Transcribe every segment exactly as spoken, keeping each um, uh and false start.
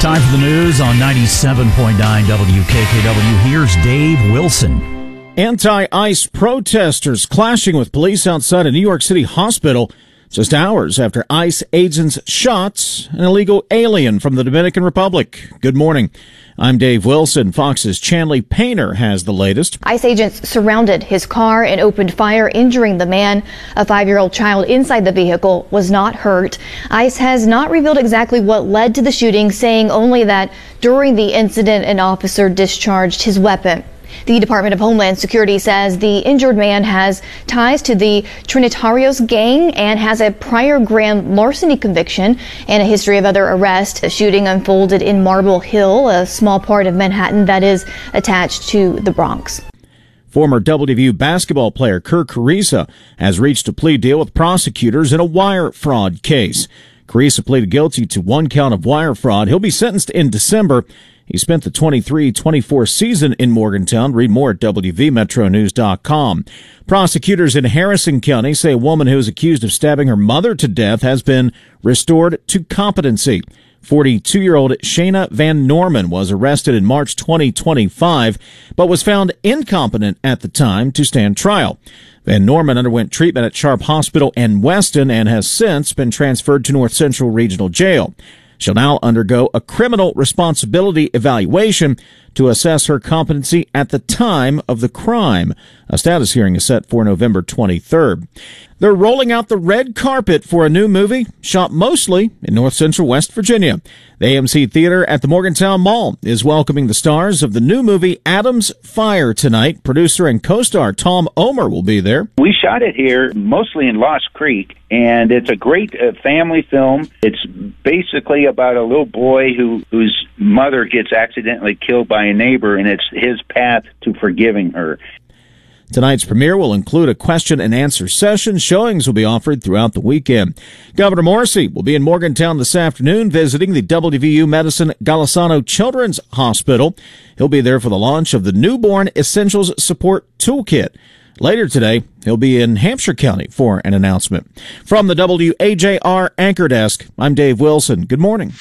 Time for the news on ninety-seven point nine W K K W. Here's Dave Wilson. Anti-ICE protesters clashing with police outside a New York City hospital just hours after ICE agents shot an illegal alien from the Dominican Republic. Good morning. I'm Dave Wilson. Fox's Chanley Painter has the latest. ICE agents surrounded his car and opened fire, injuring the man. A five-year-old child inside the vehicle was not hurt. ICE has not revealed exactly what led to the shooting, saying only that during the incident, an officer discharged his weapon. The Department of Homeland Security says the injured man has ties to the Trinitarios gang and has a prior grand larceny conviction and a history of other arrests. The shooting unfolded in Marble Hill, a small part of Manhattan that is attached to the Bronx. Former W V U basketball player Kerr Kriisa has reached a plea deal with prosecutors in a wire fraud case. Kriisa pleaded guilty to one count of wire fraud. He'll be sentenced in December. He spent the twenty-three twenty-four season in Morgantown. Read more at W V Metro News dot com. Prosecutors in Harrison County say a woman who is accused of stabbing her mother to death has been restored to competency. forty-two-year-old Shayna Van Norman was arrested in March twenty twenty-five, but was found incompetent at the time to stand trial. Van Norman underwent treatment at Sharp Hospital in Weston and has since been transferred to North Central Regional Jail. She'll now undergo a criminal responsibility evaluation to assess her competency at the time of the crime. A status hearing is set for November twenty-third. They're rolling out the red carpet for a new movie shot mostly in North Central West Virginia. The A M C Theater at the Morgantown Mall is welcoming the stars of the new movie Adam's Fire tonight. Producer and co-star Tom Omer will be there. We shot it here mostly in Lost Creek, and it's a great uh, family film. It's basically about a little boy who whose mother gets accidentally killed by a neighbor, and it's his path to forgiving her. Tonight's premiere will include a question and answer session. Showings will be offered throughout the weekend. Governor Morrisey will be in Morgantown this afternoon visiting the W V U Medicine Golisano Children's Hospital. He'll be there for the launch of the Newborn Essentials Support Toolkit. Later today, he'll be in Hampshire County for an announcement. From the W A J R Anchor Desk, I'm Dave Wilson. Good morning.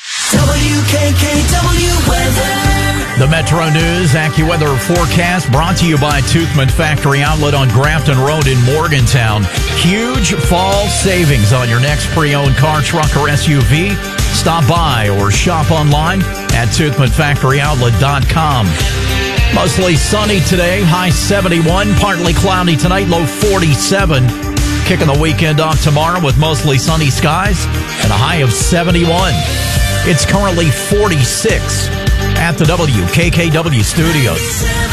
W K K W Weather. The Metro News AccuWeather forecast brought to you by Toothman Factory Outlet on Grafton Road in Morgantown. Huge fall savings on your next pre-owned car, truck, or S U V. Stop by or shop online at toothman factory outlet dot com. Mostly sunny today, high seventy-one, partly cloudy tonight, low forty-seven. Kicking the weekend off tomorrow with mostly sunny skies and a high of seventy-one. It's currently forty-six at the W K K W studios.